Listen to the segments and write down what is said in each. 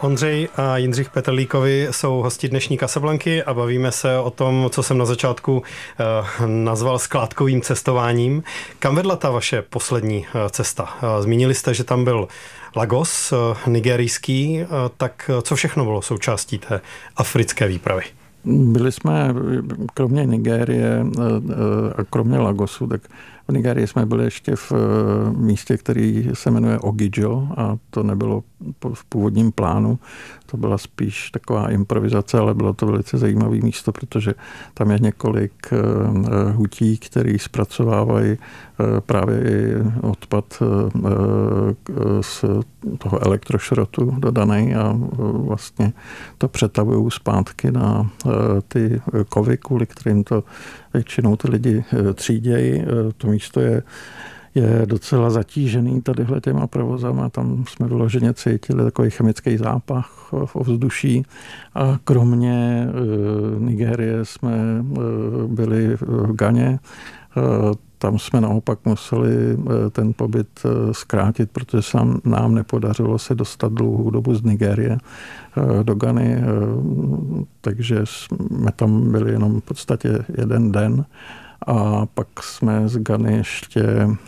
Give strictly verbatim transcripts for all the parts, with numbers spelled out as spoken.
Ondřej a Jindřich Petrlíkovi jsou hosti dnešní Casablanky a bavíme se o tom, co jsem na začátku uh, nazval skládkovým cestováním. Kam vedla ta vaše poslední uh, cesta? Uh, zmínili jste, že tam byl Lagos, uh, nigerijský, uh, tak co všechno bylo součástí té africké výpravy? Byli jsme, kromě Nigérie a kromě Lagosu, tak v Nigérii jsme byli ještě v místě, který se jmenuje Ogidjo a to nebylo v původním plánu. To byla spíš taková improvizace, ale bylo to velice zajímavé místo, protože tam je několik hutí, který zpracovávají právě i odpad z toho elektrošrotu dodaný a vlastně to přetavují zpátky na ty kovy, kvůli kterým to většinou ty lidi třídějí. To místo je je docela zatížený tadyhle těma provozama. Tam jsme vyloženě cítili takový chemický zápach v ovzduší. A kromě Nigérie jsme byli v Ghaně. Tam jsme naopak museli ten pobyt zkrátit, protože se nám nepodařilo se dostat dlouhou dobu z Nigérie do Ghany. Takže jsme tam byli jenom v podstatě jeden den. A pak jsme z Ghany ještě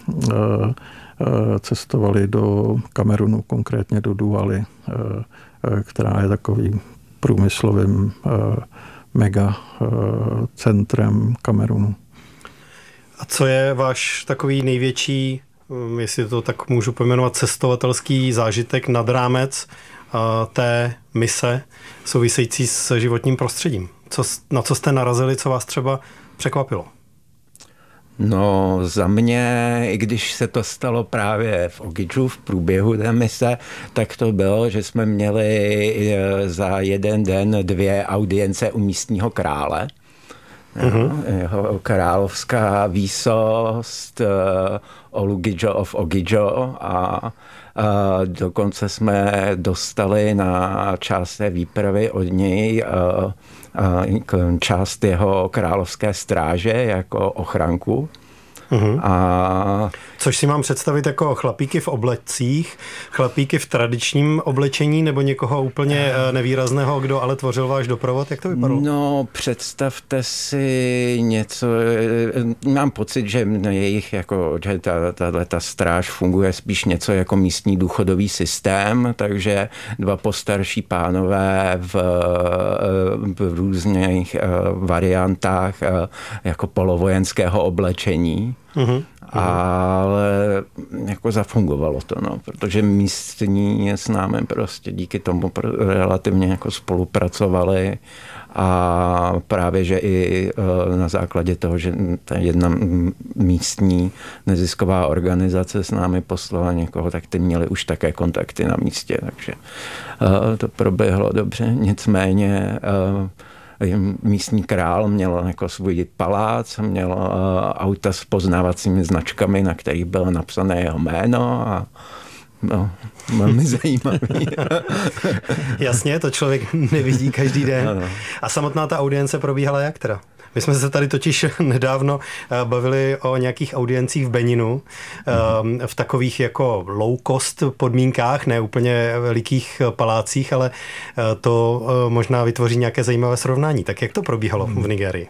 cestovali do Kamerunu, konkrétně do Doualy, která je takovým průmyslovým mega centrem Kamerunu. A co je váš takový největší, jestli to tak můžu pojmenovat, cestovatelský zážitek nad rámec té mise související s životním prostředím? Co, na co jste narazili, co vás třeba překvapilo? No za mě, i když se to stalo právě v Ogidžu v průběhu té mise, tak to bylo, že jsme měli za jeden den dvě audience u místního krále. Uh-huh. Jeho královská výsost Olugidjo of Ogidjo a, a dokonce jsme dostali na část té výpravy od něj a, a část jeho královské stráže jako ochranku. Uhum. A což si mám představit jako chlapíky v oblecích, chlapíky v tradičním oblečení nebo někoho úplně nevýrazného, kdo ale tvořil váš doprovod? Jak to vypadalo? No, představte si něco, mám pocit, že jejich jako, že ta, ta, ta stráž funguje spíš něco jako místní důchodový systém, takže dva postarší pánové v, v různých variantách jako polovojenského oblečení. Uhum. Ale jako zafungovalo to, no, protože místní s námi prostě díky tomu relativně jako spolupracovali a právě, že i na základě toho, že ta jedna místní nezisková organizace s námi poslala někoho, tak ty měli už také kontakty na místě, takže to proběhlo dobře, nicméně místní král měl jako svůj palác, měl auta s poznávacími značkami, na kterých bylo napsané jeho jméno a no, velmi zajímavý. Jasně, to člověk nevidí každý den. Ano. A samotná ta audience probíhala jak teda? My jsme se tady totiž nedávno bavili o nějakých audiencích v Beninu, mm. v takových jako low cost podmínkách, ne úplně velikých palácích, ale to možná vytvoří nějaké zajímavé srovnání. Tak jak to probíhalo mm. v Nigérii?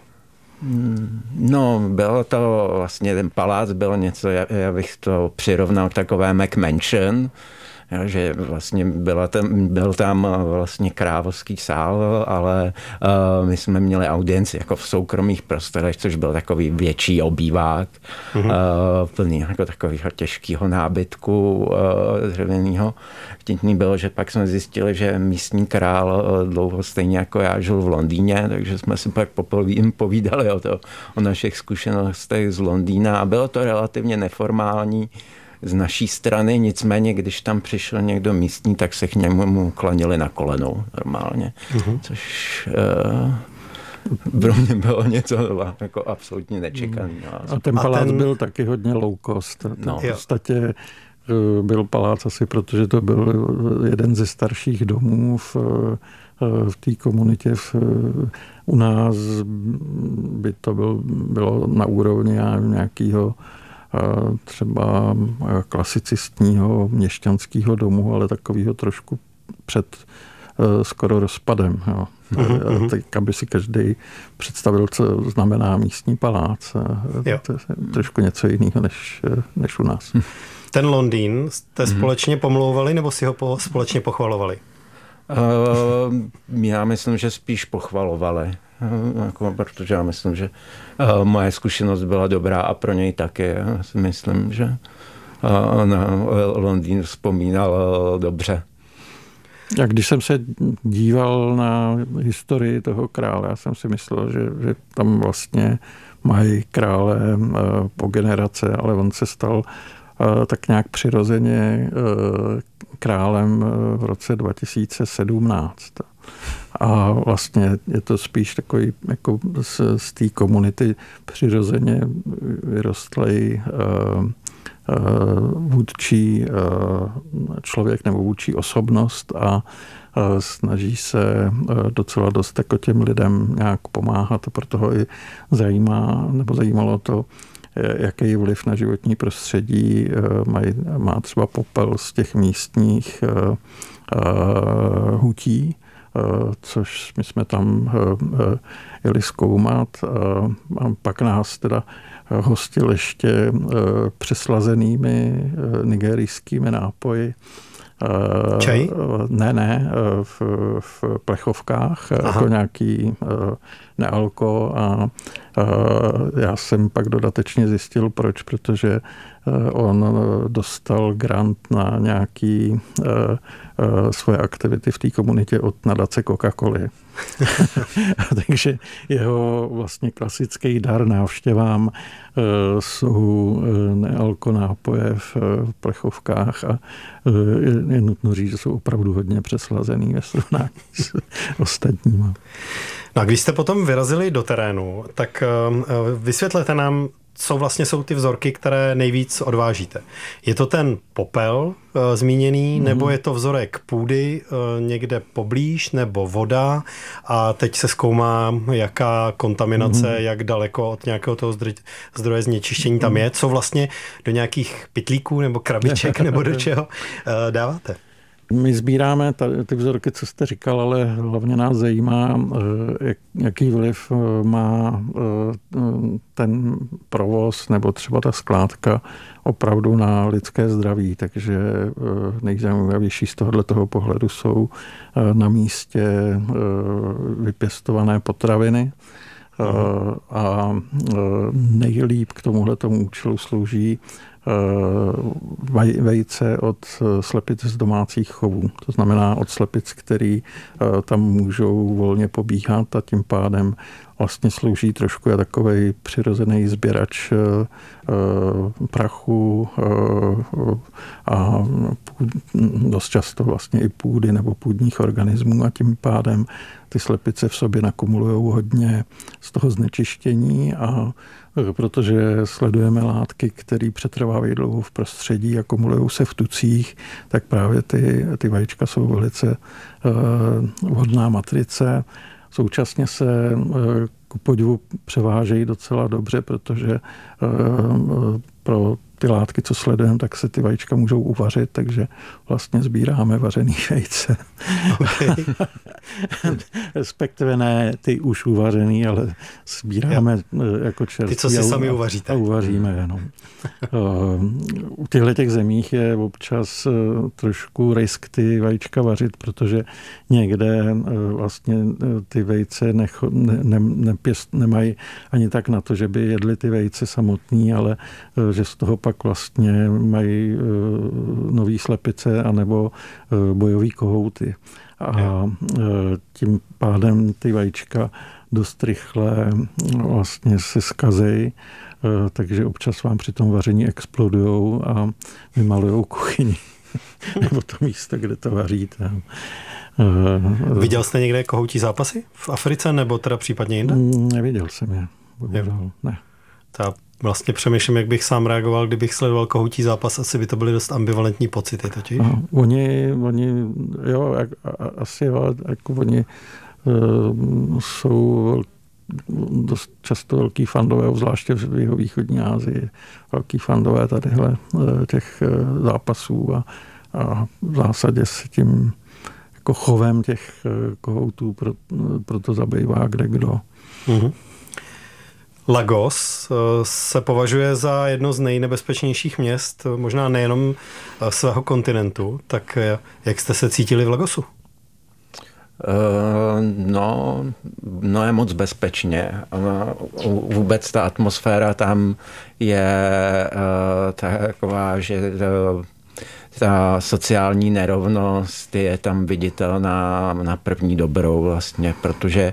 No, bylo to vlastně, ten palác byl něco, já, já bych to přirovnal k takové McMansion, jo, že vlastně byla tam, byl tam vlastně královský sál, ale uh, my jsme měli audienci jako v soukromých prostorech, což byl takový větší obývák, mm-hmm. uh, plný jako takového těžkého nábytku uh, dřevěného. Vtipný bylo, že pak jsme zjistili, že místní král uh, dlouho stejně jako já žil v Londýně, takže jsme si pak povídali o, to, o našich zkušenostech z Londýna a bylo to relativně neformální z naší strany, nicméně, když tam přišel někdo místní, tak se k němu mu klanili na kolenou normálně, uh-huh. což uh, pro mě bylo něco jako absolutně nečekané. A ten palác ten... byl taky hodně low cost. No. V podstatě byl palác asi, protože to byl jeden ze starších domů v, v té komunitě. V, u nás by to byl, bylo na úrovni nějakého třeba klasicistního měšťanského domu, ale takového trošku před skoro rozpadem. Jo. Mm-hmm. Tak, aby si každý představil, co znamená místní palác. Jo. To je trošku něco jiného než, než u nás. Ten Londýn jste mm-hmm. společně pomlouvali nebo si ho po, společně pochvalovali? Uh, já myslím, že spíš pochvalovali. Uh, jako, protože já myslím, že uh, moje zkušenost byla dobrá a pro něj také. Já si myslím, že uh, na Londýn vzpomínal uh, dobře. Jak když jsem se díval na historii toho krále, já jsem si myslel, že, že tam vlastně mají krále uh, po generace, ale on se stal uh, tak nějak přirozeně uh, králem v roce dva tisíce sedmnáct. A vlastně je to spíš takový jako z, z té komunity přirozeně vyrostlý uh, uh, vůdčí uh, člověk nebo vůdčí osobnost a uh, snaží se uh, docela dost jako těm lidem nějak pomáhat a proto ho i zajímá, nebo zajímalo to, jaký vliv na životní prostředí mají, má třeba popel z těch místních uh, uh, hutí, uh, což my jsme tam uh, uh, jeli zkoumat. Uh, a pak nás teda hostil ještě uh, přeslazenými uh, nigerijskými nápoji. Čaj? Ne, ne, v, v plechovkách, aha, jako nějaký nealko a já jsem pak dodatečně zjistil, proč, protože on dostal grant na nějaký svoje aktivity v té komunitě od nadace Coca-Coly. Takže jeho vlastně klasický dar návštěvám jsou nealko nápoje v plechovkách a je nutno říct, že jsou opravdu hodně přeslazený ve srovnání s ostatními. No a když jste potom vyrazili do terénu, tak vysvětlete nám, co vlastně jsou ty vzorky, které nejvíc odvážíte. Je to ten popel e, zmíněný, mm. nebo je to vzorek půdy e, někde poblíž, nebo voda a teď se zkoumá, jaká kontaminace, mm. jak daleko od nějakého toho zdroje, zdroje znečištění tam je, co vlastně do nějakých pytlíků nebo krabiček nebo do čeho e, dáváte? My sbíráme tady ty vzorky, co jste říkal, ale hlavně nás zajímá, jak, jaký vliv má ten provoz nebo třeba ta skládka opravdu na lidské zdraví. Takže nejzajímavější z tohoto pohledu jsou na místě vypěstované potraviny. A nejlíp k tomuhletomu účelu slouží vejce od slepic z domácích chovů. To znamená od slepic, který tam můžou volně pobíhat a tím pádem vlastně slouží trošku jako takovej přirozený sběrač prachu a dost často vlastně i půdy nebo půdních organismů a tím pádem ty slepice v sobě nakumulují hodně z toho znečištění a protože sledujeme látky, které přetrvávají dlouho v prostředí a kumulují se v tucích, tak právě ty, ty vajíčka jsou velice uh, vhodná matrice. Současně se uh, ku podivu převážejí docela dobře, protože uh, pro ty látky, co sledujeme, tak se ty vajíčka můžou uvařit, takže vlastně sbíráme vařený vejce. Okay. Respektive ne ty už uvařený, ale sbíráme ja. jako čerstvý. Ty, co si a, sami uvaříte. A uvaříme jenom. U těchto těch zemích je občas trošku risk ty vajíčka vařit, protože někde vlastně ty vejce necho, ne, ne, nepěst, nemají ani tak na to, že by jedli ty vejce samotný, ale že z toho pak vlastně mají nový slepice anebo bojový kohouty. A tím pádem ty vajíčka dost rychle vlastně se zkazejí, takže občas vám při tom vaření explodujou a vymalujou kuchyni. Nebo to místo, kde to vaříte. Viděl jste někde kohoutí zápasy v Africe nebo teda případně jinde? Neviděl jsem je. Bohužel, ne. Ta vlastně přemýšlím, jak bych sám reagoval, kdybych sledoval kohoutí zápas, asi by to byly dost ambivalentní pocity totiž. A oni, oni, jo, asi jo, jako oni uh, jsou dost často velký fandové, zvláště v jeho východní Asii, velký fandové tadyhle těch zápasů a, a v zásadě se tím jako chovem těch kohoutů, pro, proto zabývá kde kdo. Mm-hmm. Lagos se považuje za jedno z nejnebezpečnějších měst, možná nejenom svého kontinentu. Tak jak jste se cítili v Lagosu? No, no je moc bezpečně. Vůbec ta atmosféra tam je taková, že ta sociální nerovnost je tam viditelná na první dobrou vlastně, protože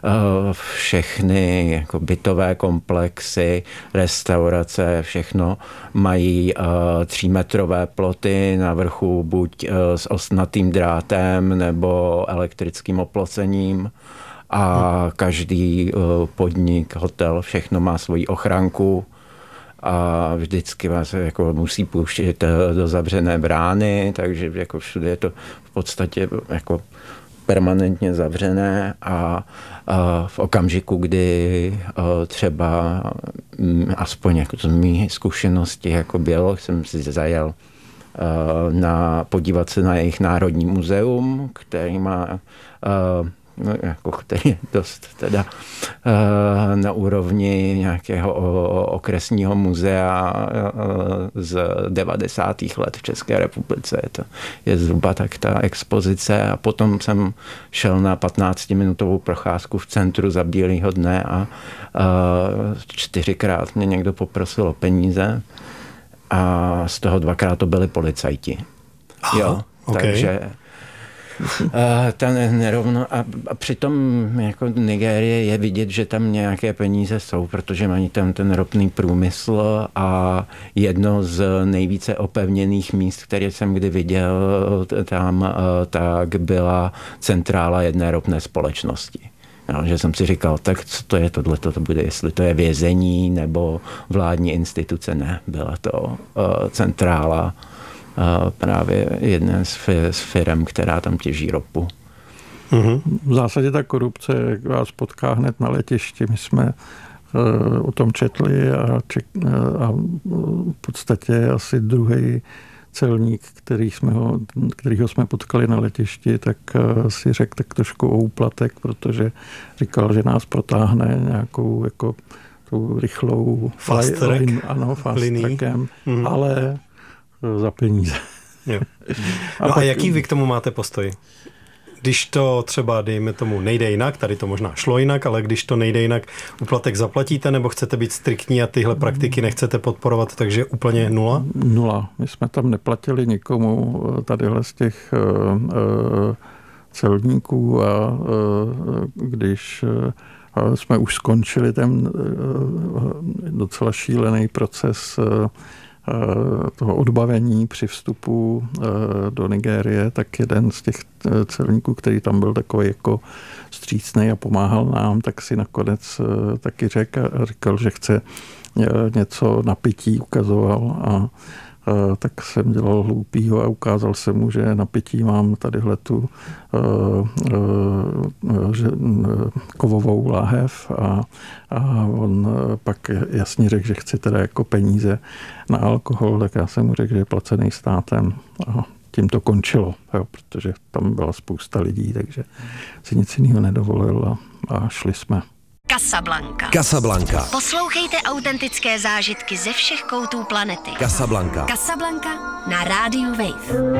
všechny jako bytové komplexy, restaurace, všechno mají třímetrové ploty na vrchu buď s ostnatým drátem nebo elektrickým oplocením a každý podnik, hotel, všechno má svoji ochranku. A vždycky vás jako musí pouštět do zavřené brány, takže jako všude je to v podstatě jako permanentně zavřené a, a v okamžiku, kdy třeba aspoň jako z mých zkušeností jako bylo, jsem si zajel na, podívat se na jejich národní muzeum, který má no, jako, který je dost teda na úrovni nějakého okresního muzea z devadesátých let v České republice. Je to je zhruba tak ta expozice a potom jsem šel na patnáctiminutovou procházku v centru za bílýho dne a čtyřikrát mě někdo poprosil o peníze a z toho dvakrát to byli policajti. Aha, jo, okay. Takže ta nerovno a, a přitom jako Nigérie je vidět, že tam nějaké peníze jsou, protože mají tam ten ropný průmysl a jedno z nejvíce opevněných míst, které jsem kdy viděl tam, tak byla centrála jedné ropné společnosti. No, že jsem si říkal, tak co to je tohle, to bude, jestli to je vězení nebo vládní instituce. Ne, byla to uh, centrála právě jedné z firem, která tam těží ropu. Mm-hmm. V zásadě ta korupce vás potká hned na letišti. My jsme uh, o tom četli a, ček, a v podstatě asi druhý celník, který jsme ho, kterýho jsme potkali na letišti, tak uh, si řekl tak trošku o úplatek, protože říkal, že nás protáhne nějakou jako tou rychlou fast track. Line, ano, fast trackem, mm-hmm. ale za peníze. Jo. No a, a pak, jaký vy k tomu máte postoj? Když to třeba, dejme tomu, nejde jinak, tady to možná šlo jinak, ale když to nejde jinak, úplatek zaplatíte, nebo chcete být striktní a tyhle praktiky nechcete podporovat, takže úplně nula? Nula. My jsme tam neplatili nikomu tadyhle z těch uh, uh, celníků a uh, když uh, jsme už skončili ten uh, docela šílený proces uh, toho odbavení při vstupu do Nigérie, tak jeden z těch celníků, který tam byl takový jako vstřícnej a pomáhal nám, tak si nakonec taky řekl a říkal, že chce něco na pití, ukazoval a tak jsem dělal hloupýho a ukázal jsem mu, že na pití mám tadyhle tu kovovou láhev a, a on pak jasně řekl, že chce teda jako peníze na alkohol, tak já jsem mu řekl, že je placený státem a tím to končilo, jo, protože tam byla spousta lidí, takže si nic jiného nedovolil a, a šli jsme. Casablanca. Casablanca. Poslouchejte autentické zážitky ze všech koutů planety. Casablanca. Casablanca na rádiu Wave.